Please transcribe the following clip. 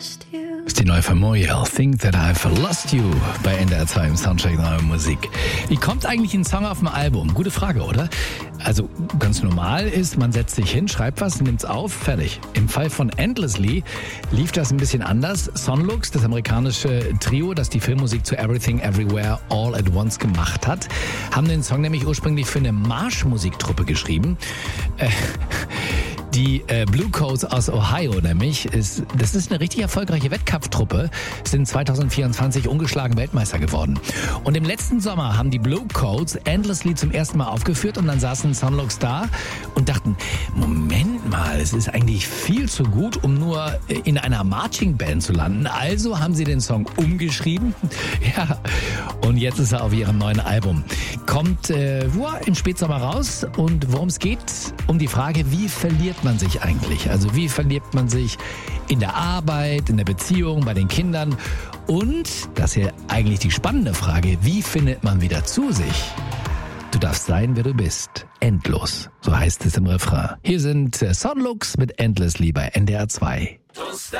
ist die neue von Moyel, Think That I've Lost You, bei NDR 2 im Soundcheck Neue Musik. Wie kommt eigentlich ein Song auf dem Album? Gute Frage, oder? Also ganz normal ist, man setzt sich hin, schreibt was, nimmt's auf, fertig. Im Fall von Endlessly lief das ein bisschen anders. Sonlux, das amerikanische Trio, das die Filmmusik zu Everything Everywhere All at Once gemacht hat, haben den Song nämlich ursprünglich für eine Marschmusiktruppe geschrieben. Die Blue Coats aus Ohio nämlich, das ist eine richtig erfolgreiche Wettkampftruppe, sind 2024 ungeschlagen Weltmeister geworden. Und im letzten Sommer haben die Blue Coats Endlessly zum ersten Mal aufgeführt und dann saßen Sonlux da und dachten, Moment mal, es ist eigentlich viel zu gut, um nur in einer Marching Band zu landen. Also haben sie den Song umgeschrieben. Ja, und jetzt ist er auf ihrem neuen Album. Kommt im Spätsommer raus und worum es geht? Um die Frage, wie verliert man sich eigentlich? Also wie verliert man sich in der Arbeit, in der Beziehung, bei den Kindern? Und, das ist ja eigentlich die spannende Frage, wie findet man wieder zu sich? Du darfst sein, wer du bist. Endlos. So heißt es im Refrain. Hier sind Sonlux mit Endlessly bei NDR 2. Don't stop